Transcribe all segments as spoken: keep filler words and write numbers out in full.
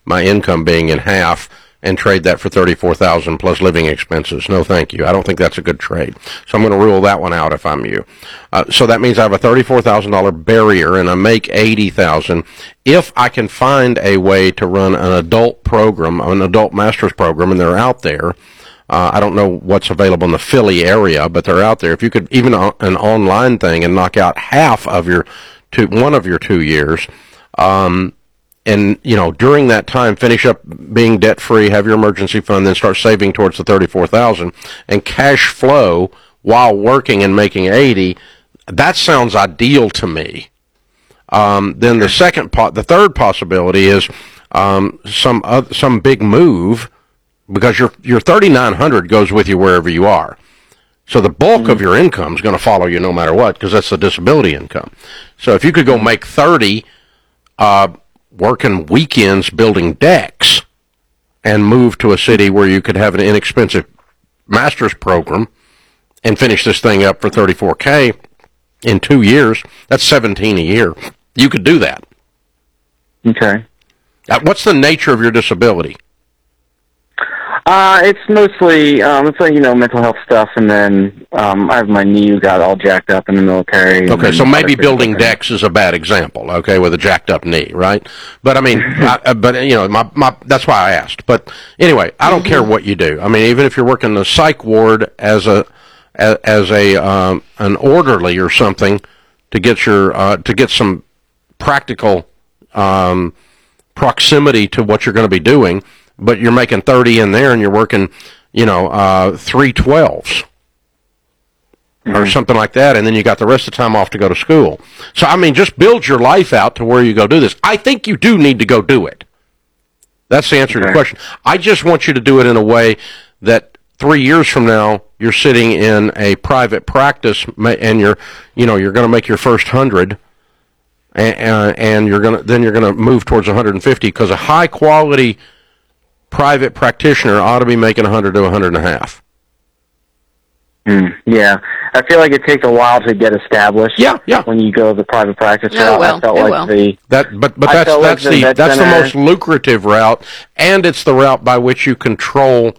my income being in half and trade that for thirty-four thousand dollars plus living expenses. No, thank you. I don't think that's a good trade. So I'm going to rule that one out if I'm you. Uh, so that means I have a thirty-four thousand dollars barrier and I make eighty thousand dollars. If I can find a way to run an adult program, an adult master's program, and they're out there, uh, I don't know what's available in the Philly area, but they're out there. If you could, even an online thing, and knock out half of your two, one of your two years, um, and, you know, during that time, finish up being debt-free, have your emergency fund, then start saving towards the thirty-four thousand dollars, and cash flow while working and making eighty, that sounds ideal to me. Um, then the second po- the third possibility is um, some uh, some big move, because your your thirty-nine hundred goes with you wherever you are. So the bulk mm-hmm. of your income is going to follow you no matter what, because that's the disability income. So if you could go make thirty, uh, working weekends building decks, and move to a city where you could have an inexpensive master's program and finish this thing up for thirty-four K in two years, that's seventeen a year. You could do that. Okay. Uh, what's the nature of your disability? Uh, it's mostly, um, it's like, you know, mental health stuff, and then um, I have my knee got all jacked up in the military. Okay, so maybe building decks is a bad example, okay, with a jacked up knee, right? But, I mean, I, but you know, my, my that's why I asked. But, anyway, I don't mm-hmm. care what you do. I mean, even if you're working the psych ward as a as, as a um, an orderly or something to get your uh, to get some practical um, proximity to what you're going to be doing, but you're making thirty in there and you're working, you know, uh, three twelves mm-hmm. or something like that, and then you got the rest of the time off to go to school. So, I mean, just build your life out to where you go do this. I think you do need to go do it. That's the answer okay. to your question. I just want you to do it in a way that three years from now, you're sitting in a private practice and you're, you know, you're going to make your first hundred, and, and you're going to, then you're going to move towards one hundred fifty, because a high quality private practitioner ought to be making one hundred to one hundred and a half. Mm, yeah, I feel like it takes a while to get established. Yeah, yeah. When you go the private practice no, route, well, I felt it like will. the that, but but that's that's like the, the that's the center, most lucrative route, and it's the route by which you control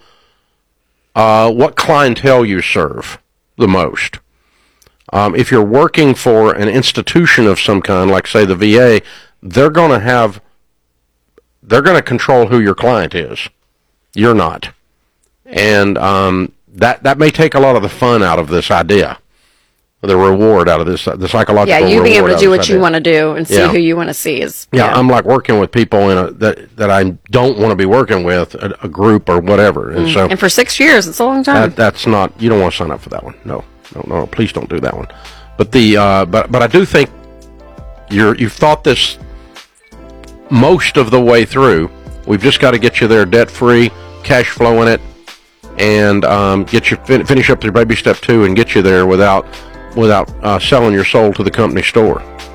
uh, what clientele you serve the most. Um, if you're working for an institution of some kind, like say the V A, they're going to have they're going to control who your client is. You're not, and um, that that may take a lot of the fun out of this idea, the reward out of this, the psychological. Yeah, you being able to do what idea. you want to do and see yeah. who you want to see is. Yeah, yeah, I'm like working with people in a that that I don't want to be working with, a, a group or whatever, and mm. so and for six years, it's a long time. That, that's not. You don't want to sign up for that one. No, no, no. Please don't do that one. But the uh, but but I do think you're you've thought this most of the way through. We've just got to get you there debt free, cash flow in it, and um, get you fin- finish up your baby step two and get you there without without uh, selling your soul to the company store.